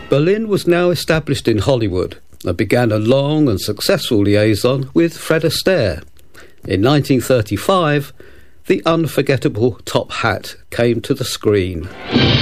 Berlin was now established in Hollywood and began a long and successful liaison with Fred Astaire. In 1935, the unforgettable Top Hat came to the screen.